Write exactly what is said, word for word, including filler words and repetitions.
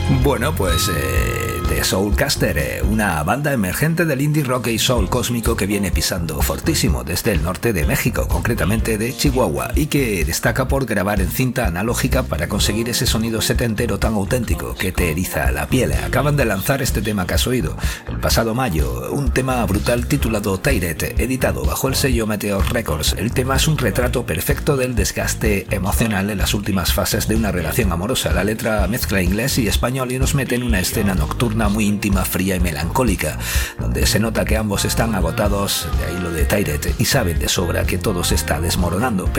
Bueno, pues eh, The Soulcaster, eh, una banda emergente del indie rock y soul cósmico que viene pisando fortísimo desde el norte de México, concretamente de Chihuahua, y que destaca por grabar en cinta analógica para conseguir ese sonido setentero tan auténtico que te eriza la piel. Acaban de lanzar este tema que has oído el pasado mayo, un tema brutal titulado Tired, editado bajo el sello Meteor Records. El tema es un retrato perfecto del desgaste emocional en las últimas fases de una relación amorosa. La letra mezcla inglés y español y nos mete en una escena nocturna muy íntima, fría y melancólica, donde se nota que ambos están agotados, de ahí lo de Tired, y saben de sobra que todo se está desmoronando.